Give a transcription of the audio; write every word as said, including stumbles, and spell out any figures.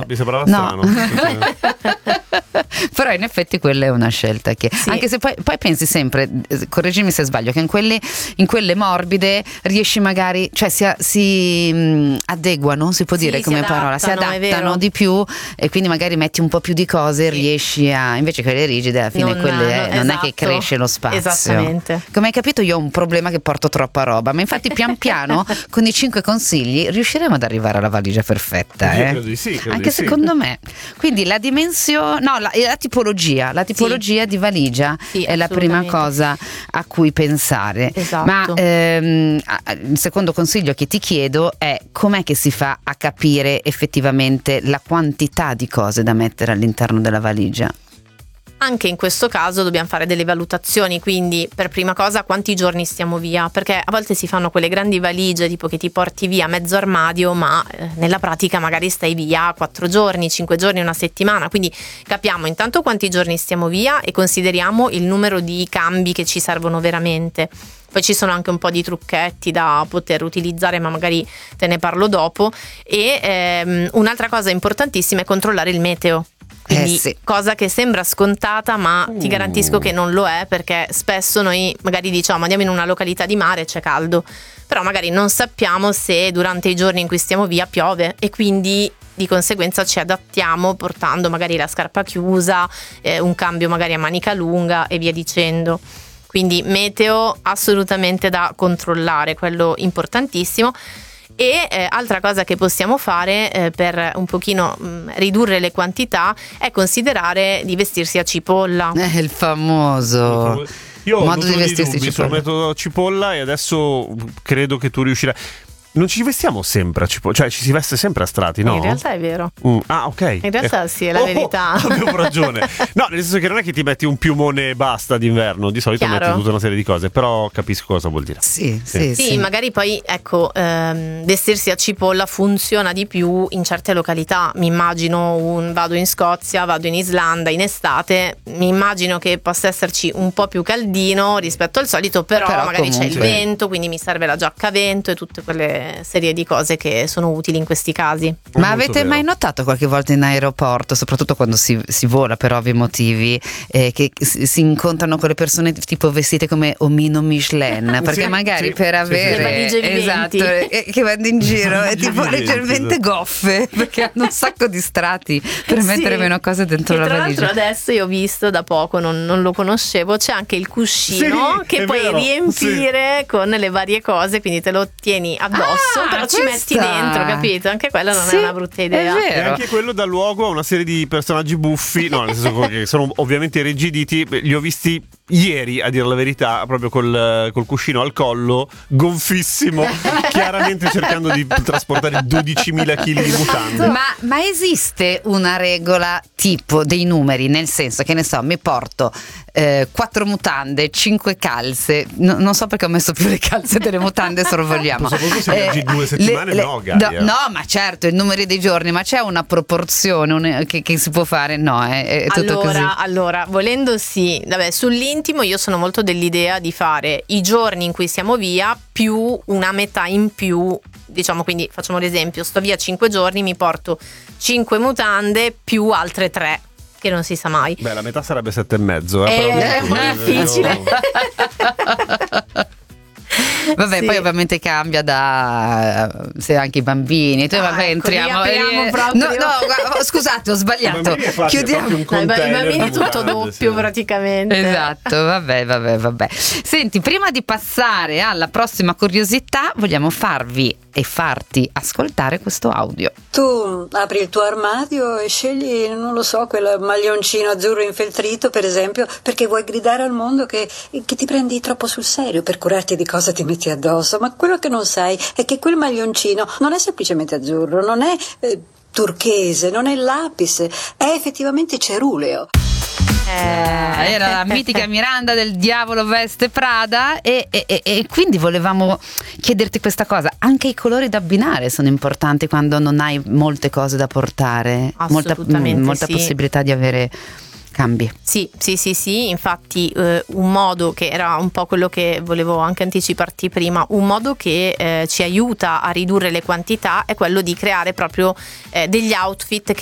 sembrava, mi sembrava no. strano. Però in effetti quella è una scelta che Sì. anche se poi, poi pensi sempre, correggimi se sbaglio, che in quelle, in quelle morbide riesci magari, cioè si, si mh, adeguano, si può Sì, dire si come parola, si adattano, è vero. adattano di più, e quindi magari metti un po' più di cose, Sì. riesci a, invece quelle rigide alla fine Non- quelle, no, eh, non è che esatto. cresce lo spazio. Esattamente. Come hai capito, io ho un problema che porto troppa roba, ma infatti pian piano con i cinque consigli riusciremo ad arrivare alla valigia perfetta, Io eh? credo di sì, credo Anche di sì. secondo me. Quindi la dimensione, no, la, la tipologia, la tipologia di valigia Sì, è la prima assolutamente. cosa a cui pensare. Esatto. Ma ehm, il secondo consiglio che ti chiedo è: com'è che si fa a capire effettivamente la quantità di cose da mettere all'interno della valigia? Anche in questo caso dobbiamo fare delle valutazioni, quindi per prima cosa quanti giorni stiamo via, perché a volte si fanno quelle grandi valigie tipo che ti porti via mezzo armadio, ma eh, nella pratica magari stai via quattro giorni, cinque giorni, una settimana, quindi capiamo intanto quanti giorni stiamo via e consideriamo il numero di cambi che ci servono veramente. Poi ci sono anche un po' di trucchetti da poter utilizzare, ma magari te ne parlo dopo. E ehm, un'altra cosa importantissima è controllare il meteo. Quindi Eh sì. cosa che sembra scontata, ma ti garantisco che non lo è, perché spesso noi magari diciamo andiamo in una località di mare, c'è caldo, però magari non sappiamo se durante i giorni in cui stiamo via piove, e quindi di conseguenza ci adattiamo portando magari la scarpa chiusa, eh, un cambio magari a manica lunga e via dicendo. Quindi meteo assolutamente da controllare, quello importantissimo. E eh, altra cosa che possiamo fare eh, per un pochino mh, ridurre le quantità è considerare di vestirsi a cipolla. Eh, il famoso Io ho modo avuto di dei vestirsi dubbi sul cipolla. metodo cipolla, e adesso credo che tu riuscirai. Non ci vestiamo sempre a cipolla, cioè ci si veste sempre a strati, no? In realtà è vero. Mm, ah, ok. In realtà Eh, sì, è la oh, verità. Avevo ragione. No, nel senso che non è che ti metti un piumone e basta d'inverno, di solito Chiaro. metti tutta una serie di cose, però capisco cosa vuol dire. Sì, sì, Sì, sì. magari poi ecco, ehm, vestirsi a cipolla funziona di più in certe località. Mi immagino un vado in Scozia, vado in Islanda in estate, mi immagino che possa esserci un po' più caldino rispetto al solito, però, Però magari c'è il comunque- vento, quindi mi serve la giacca a vento e tutte quelle serie di cose che sono utili in questi casi. È Ma molto avete vero. mai notato qualche volta in aeroporto, soprattutto quando si, si vola per ovvi motivi, eh, che si, si incontrano con le persone tipo vestite come omino Michelin? Perché Sì, magari sì, per sì, avere sì. Le valigie viventi. esatto, eh, che vanno in giro e Valigie tipo viventi, leggermente esatto. goffe, perché hanno un sacco di strati per Sì. mettere meno cose dentro E la tra valigia. l'altro adesso io ho visto da poco, non, non lo conoscevo, c'è anche il cuscino Sì, che è puoi vero, riempire con le varie cose, quindi te lo tieni addosso, Ah, però ci metti questa! dentro, capito? Anche quella non Sì, è una brutta idea. è E vero. anche quello dà luogo a una serie di personaggi buffi, no, nel senso che sono ovviamente irrigiditi. Li ho visti ieri, a dire la verità, proprio col, col cuscino al collo, gonfissimo, chiaramente cercando di trasportare dodicimila chili di mutande. Ma, ma esiste una regola tipo dei numeri, nel senso che ne so, mi porto eh, quattro mutande, cinque calze, no, non so perché ho messo più le calze delle mutande, sorvoliamo. Soprattutto se viaggi due settimane, no, Gaia. no, ma certo, i numeri dei giorni, ma c'è una proporzione un- che, che si può fare? No, è, è tutto Allora, così. allora, volendo sì, vabbè, sull'intimo io sono molto dell'idea di fare i giorni in cui siamo via più una metà in più, diciamo, quindi facciamo l'esempio, sto via cinque giorni, mi porto cinque mutande più altre tre, che non si sa mai. Beh, la metà sarebbe sette e mezzo, eh, È però un po' difficile. Vabbè, Sì. poi ovviamente cambia da se anche i bambini. Tu, Ah, vabbè, ecco, entriamo. riapriamo eh, proprio. no, no, guarda, scusate, ho I sbagliato. bambini, infatti, è Chiudiamo. proprio un No, i ba- i container bambini di tutto mutande, doppio sì. praticamente. Esatto, vabbè, vabbè, vabbè. Senti, prima di passare alla prossima curiosità, vogliamo farvi e farti ascoltare questo audio. Tu apri il tuo armadio e scegli, non lo so, quel maglioncino azzurro infeltrito, per esempio, perché vuoi gridare al mondo che, che ti prendi troppo sul serio per curarti di cosa ti metti addosso. Ma quello che non sai è che quel maglioncino non è semplicemente azzurro, non è eh, turchese, non è lapis, è effettivamente ceruleo. Eh, era la mitica Miranda del Diavolo Veste Prada e, e- e- e quindi volevamo chiederti questa cosa. Anche i colori da abbinare sono importanti quando non hai molte cose da portare, molta, Assolutamente mm, molta sì. possibilità di avere cambi. Sì, sì, sì, sì, infatti eh, un modo che era un po' quello che volevo anche anticiparti prima, un modo che eh, ci aiuta a ridurre le quantità è quello di creare proprio eh, degli outfit che